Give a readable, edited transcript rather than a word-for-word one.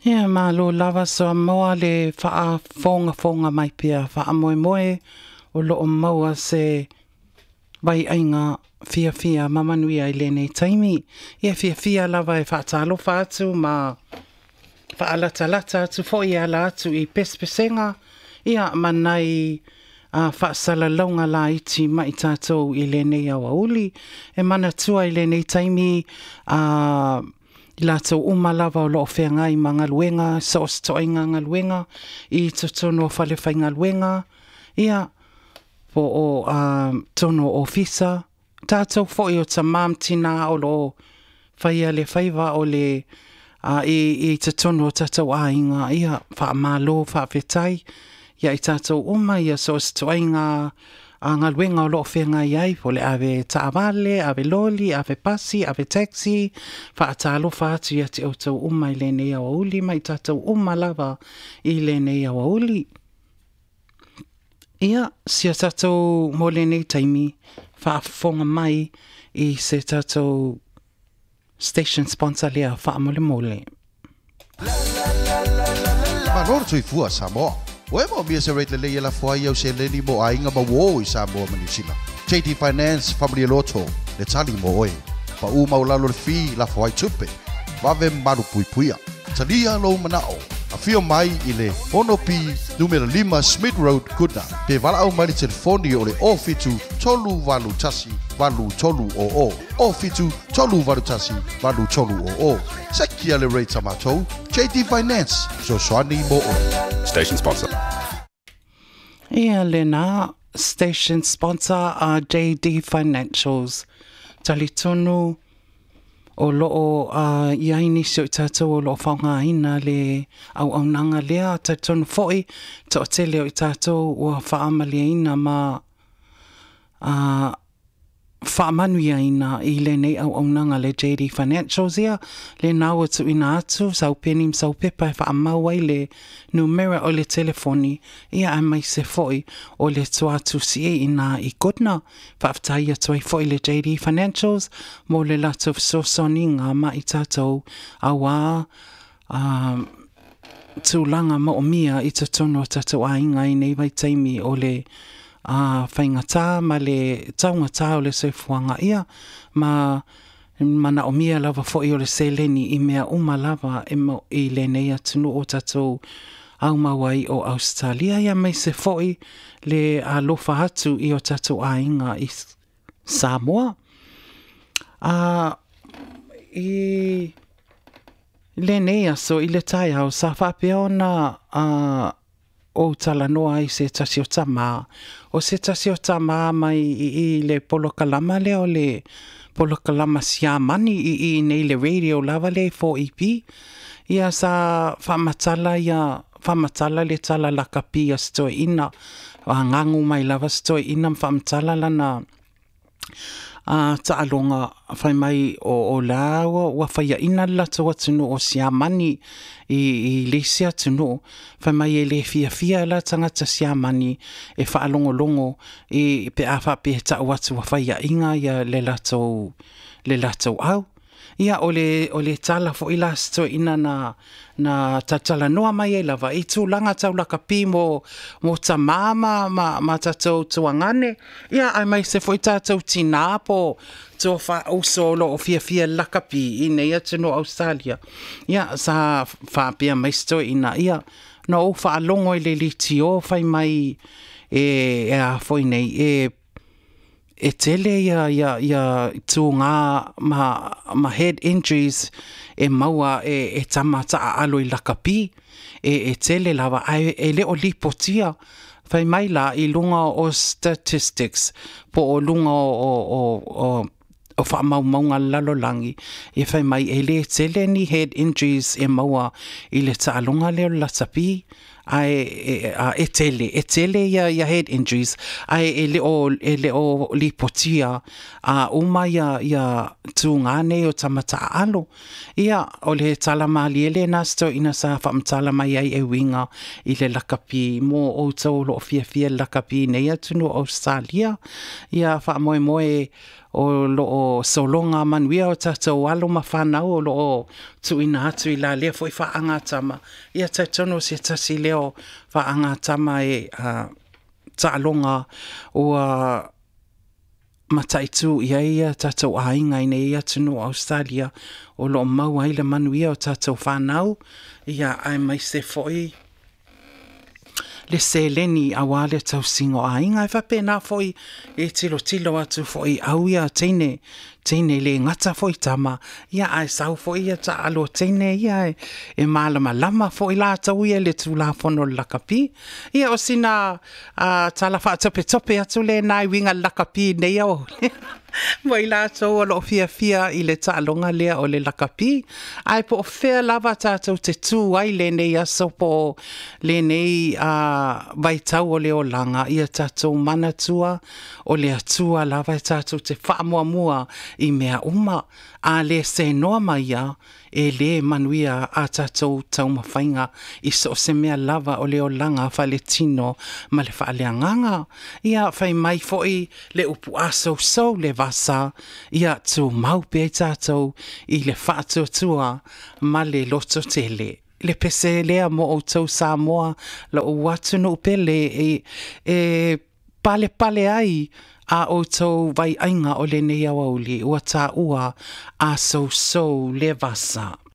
Ia malo lava so moa le faa fonga mai pia faa moe o loo maua se vai ainga fia mamanui ai le nei taimi. Ia fia lava e faa talo faa atu ma faa lata atu fo ia la atu I pespesenga. Ia manai faa sala launga la iti mai tātou I le nei awa uli. E mana tua I le nei taimi I lātou umalava o loo whea ngai ma ngaluenga, sa o stoinga ngaluenga, I tono whale whai ngaluenga, ia po o tono ofisa, tātou fo o ta mam tina o loo whaia le whaiva o le I tono o tātou ainga, ia wha malo, wha whetai, ia I tātou ia sa o stoinga, ngaluenga o loo whea ngai ai, po le ave taavale, ave loli, ave pasi, ave taxi, whaatalo whaatu ia te autou I le nei awa uli, mai tātou lava I le nei awa uli. Ia, sia tātou mo le nei taimi, whaafonga mai I se tātou station sponsor lea whaamole. Manor tui fua Samoa. Oe mo mia se rate le la foi au se leni mo ainga ma wo I Samoa ma New Zealand. JD Finance Family Lotto le tali mo oe. Pa u mau lalo le fi la foi tupe. Vave maru puipuia. Talia lo manao. A fio mai I le Onopi numero 5 Smith Road Kuna. Pe vala au mai telefoni o le ofitu tolu valu tasi valu tolu o. Ofitu tolu valu tasi valu tolu o. Sekia le rate tamatou. JD Finance. So swani mo o. Station sponsor. Ia lena station sponsor JD Financials. Talitonu o loo iaini sio I tātou o loo whaungaina le au nanga lea talitonu foi to o tele o I tātou o whaamaliaina ma whaamanuiaina I le nei au nanga le JD Financials ia le nau atu ina atu sau penim sau pepa e whaamau ai le numera o le telefoni ia a mai se foi o le tuatu sie ina I kodna whaaftai atu ai foi le JD Financials mo le lato sosoninga ma I tātou awa tūlanga mo o mia I tono tātou ainga I nei vai taimi o le whaingata ma le taungata o le seifuanga ia ma mana o mia lava fo'i o le seleni I mea lava I le nei atunu o tātou au mawai o Australia ia mai se fo'i le alofa atu I o tātou ainga I Samoa I le nei aso I le tai au sa whapea ona o talanoa I se tasi o tama. O se tasi o tama mai I le polokalama le o le polokalama siamani I nei le radio lava le 4EP. Ia sa whamatala le tala lakapi a stoi ina. Ngangu mai lava stoi ina whamatala lana taalonga whai mai o lawa wa whaia ina lato atunu o siamani I lesia atunu whai mai le fia la tangata siamani e whaalongolongo pe a whape tau atu wa whaia inga ia le lato au. Ia o le tala fo ila sto ina na tatala noa mai e lava I tūlanga tau laka pi mo tamama ma tatou tuangane. Ia ai mai se fo I tatou tina po tō wha usolo o fia laka pi I nei atu no Australia. Ia sa wha pia mai sto ina ia no o wha alongo I le liti o whai mai a fo nei e tele ia tūngā ma head injuries e maua e tamata a alo I lakapi e tele lava e leo lipotia whai mai la I lunga o statistics po o lunga o whaamaumaunga lalolangi e whai mai e le tele ni head injuries e maua I le taalunga leo latapi e tele ia head injuries e leo lipotia uma ia tūngane o tamata alo ia o le tala maliele nasto ina sa whaamtala mai ai e winga I le lakapi mo o tau lo fia lakapi nei atunu Australia ia whaamoe o loo solonga manuia o tātou alo ma whanau o loo tuina atu I la lea fo I whaanga tama. Ia tai tono se tasi leo whaanga tama ta'alonga o mataitu ia tatou ainga ina ia tunu Australia o lo mau ai le manuia o tatou whanau ia ai mai se foi le seleni awale tau singo ainga e whapena foi e tilo atu foi au ia teine le ngata foi tama ia ai sau foi ia ta alo teine ia e malama lama foi la tau ia le tula fono lakapi ia o sina tala fa tope atu le nai winga lakapi nei o Mai la so lo fia I le ta'alonga lea o le lakapi. Ai po fea lava tātou te tū ai le nei aso po le nei vai tau o le o langa ia tātou mana tua o le atua lava tātou te whaamuamua I mea uma a le se noa mai ia e le manuia a tātou tau mawhainga I so se mea lava o le o langa whale tino ma le whaaleanganga. Ia whai mai foi le upu aso so le vasa ia tu mau pe tātou I le whaatuatua ma le loto tele. Le pese lea mo o tau Samoa la o watu no pele pale ai a o tau vai ainga o le nei awauli ua tā ua a so le vasa.